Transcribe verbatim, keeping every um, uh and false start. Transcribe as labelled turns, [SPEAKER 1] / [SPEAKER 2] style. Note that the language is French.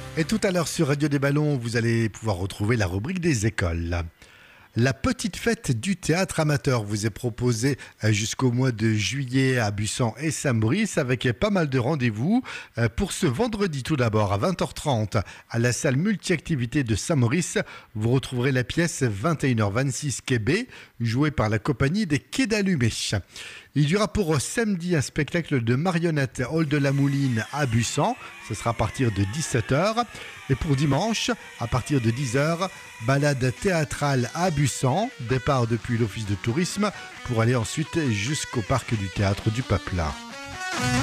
[SPEAKER 1] Et tout à l'heure sur Radio des Ballons, vous allez pouvoir retrouver la rubrique des écoles. La petite fête du théâtre amateur vous est proposée jusqu'au mois de juillet à Busan et Saint-Maurice avec pas mal de rendez-vous pour ce vendredi. Tout d'abord à vingt heures trente à la salle multi-activité de Saint-Maurice, vous retrouverez la pièce vingt et une heures vingt-six Québec jouée par la compagnie des Quais d'Allumé. Il y aura pour samedi un spectacle de marionnettes Hall de la Mouline à Busan. Ce sera à partir de dix-sept heures. Et pour dimanche, à partir de dix heures, balade théâtrale à Busan. Départ depuis l'office de tourisme pour aller ensuite jusqu'au parc du théâtre du Peuple.